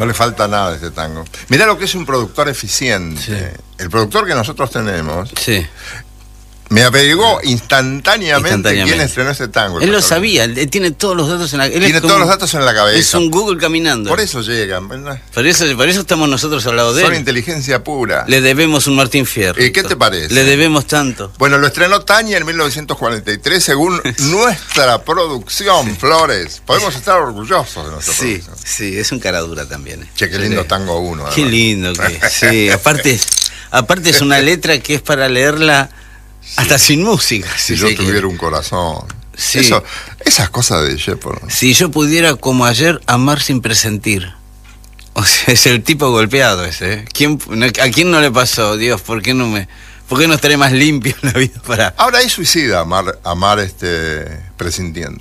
No le falta nada a este tango. Mirá lo que es un productor eficiente. Sí. El productor que nosotros tenemos Sí. me averiguó instantáneamente quién estrenó ese tango. Él lo sabía, él tiene todos los datos en la cabeza. Tiene todos los datos en la cabeza. Es un Google caminando. Por eso llegan, ¿verdad? Por eso estamos nosotros al lado de él. Son inteligencia pura. Le debemos un Martín Fierro. ¿Y qué te parece? Le debemos tanto. Bueno, lo estrenó Tania en 1943 según nuestra producción, Flores. Podemos estar orgullosos de nuestra producción. Sí, es un cara dura también. Che, qué lindo tango uno. Qué lindo que es. Sí, aparte es una letra que es para leerla hasta sin música. Si yo tuviera un corazón. Sí. Esas cosas de Shepard. Si yo pudiera, como ayer, amar sin presentir. O sea, es el tipo golpeado ese. ¿A quién no le pasó? Dios, ¿por qué no estaré más limpio en la vida para...? Ahora es suicida amar presintiendo.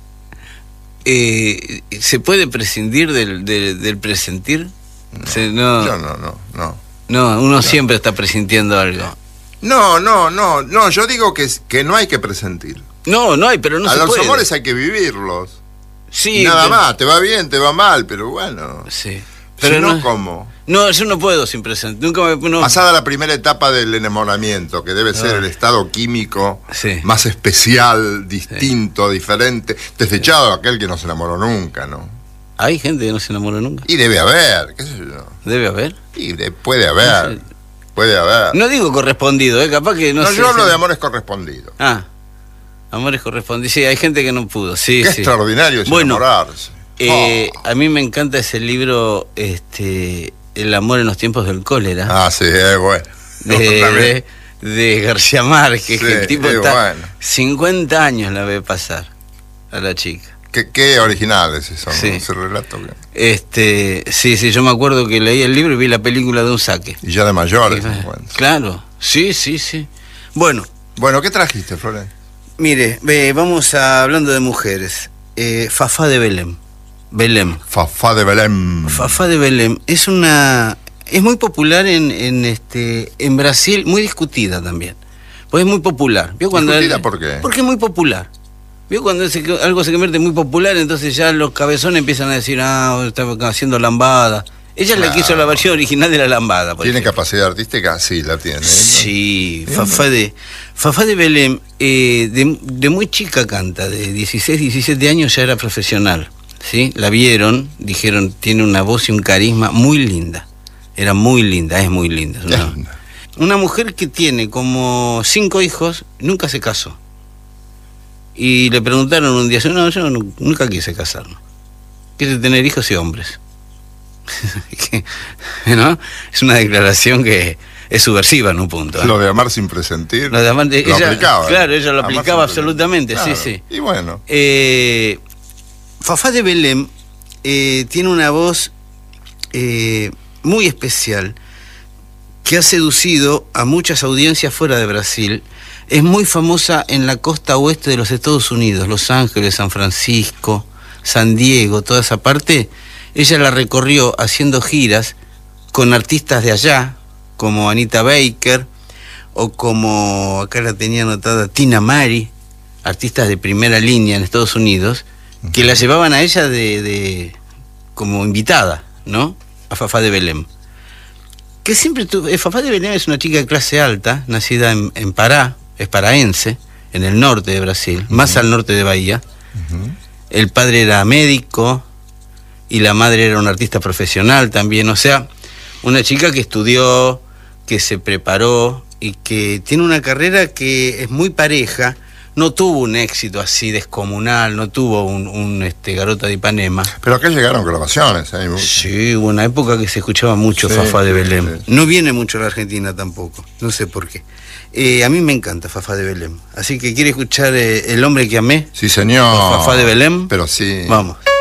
¿Se puede prescindir del presentir? No. No, uno siempre está presintiendo algo. No, yo digo que no hay que presentir. No hay, pero no se puede. A los amores hay que vivirlos. Sí. Nada más, te va bien, te va mal, pero bueno. Sí. Pero si no, ¿cómo? No, yo no puedo sin presentir. Pasada la primera etapa del enamoramiento, que debe ser el estado químico más especial, distinto, diferente, desechado aquel que no se enamoró nunca, ¿no? Hay gente que no se enamoró nunca. Y debe haber, qué sé yo. ¿Debe haber? Y puede haber. Puede haber. No digo correspondido, capaz que no sé. Yo hablo de amores correspondidos. Amores correspondidos. Sí, hay gente que no pudo. Sí, qué extraordinario es enamorarse. A mí me encanta ese libro, El amor en los tiempos del cólera. Sí, bueno. De García Márquez, que el tipo está 50 años la ve pasar a la chica. Qué original es eso, ¿no? Ese relato. Sí, yo me acuerdo que leí el libro y vi la película de un saque. Y ya de mayores. Claro, sí. Bueno, ¿qué trajiste, Flores? Mire, vamos hablando de mujeres. Fafá de Belém. Fafá de Belém. Fafá de Belém es muy popular en Brasil, muy discutida también. Pues es muy popular. ¿Discutida por qué? Porque es muy popular. ¿Vio cuando algo se convierte muy popular, entonces ya los cabezones empiezan a decir, está haciendo lambada? Ella es la que hizo la versión original de la lambada. ¿Tiene capacidad artística? Sí, la tiene. Sí, Fafá de Belém, de muy chica canta, de 16, 17 años ya era profesional. ¿Sí? La vieron, dijeron, tiene una voz y un carisma muy linda. Era muy linda, es muy linda. Una mujer que tiene como 5 hijos, nunca se casó. Y le preguntaron un día, yo nunca quise casarme. Quise tener hijos y hombres. ¿No? Es una declaración que es subversiva en un punto. Lo de amar sin presentir. Lo aplicaba. Claro, ella lo aplicaba absolutamente, claro. Sí. Y bueno. Fafá de Belém tiene una voz muy especial que ha seducido a muchas audiencias fuera de Brasil. Es muy famosa en la costa oeste de los Estados Unidos, Los Ángeles, San Francisco, San Diego, toda esa parte. Ella la recorrió haciendo giras con artistas de allá, como Anita Baker, o como, acá la tenía anotada, Tina Mari, artistas de primera línea en Estados Unidos, que la llevaban a ella como invitada, ¿no? A Fafá de Belém. Que siempre Fafá de Belém es una chica de clase alta, nacida en Pará, es paraense, en el norte de Brasil, más al norte de Bahía. El padre era médico y la madre era una artista profesional también, o sea, una chica que estudió, que se preparó y que tiene una carrera que es muy pareja. No tuvo un éxito así descomunal, no tuvo un Garota de Ipanema. Pero acá llegaron grabaciones. Sí, hubo una época que se escuchaba mucho Fafá de Belém. Sí. No viene mucho a la Argentina tampoco, no sé por qué. A mí me encanta Fafá de Belém. Así que, ¿quiere escuchar El hombre que amé? Sí, señor. Fafá de Belém. Pero sí. Vamos.